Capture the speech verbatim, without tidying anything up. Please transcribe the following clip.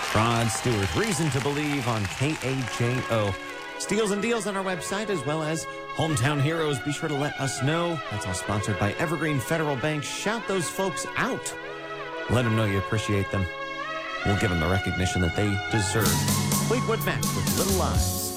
Rod Stewart, Reason to Believe on K A J O. Steals and deals on our website as well as Hometown Heroes. Be sure to let us know. That's all sponsored by Evergreen Federal Bank. Shout those folks out. Let them know you appreciate them. We'll give them the recognition that they deserve. Fleetwood Mac with Little Lies.